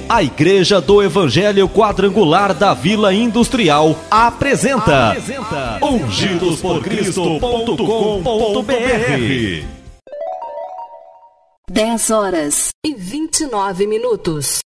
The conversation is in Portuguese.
A Igreja do Evangelho Quadrangular da Vila Industrial apresenta ungidosporcristo.com.br. 10 horas e 29 minutos.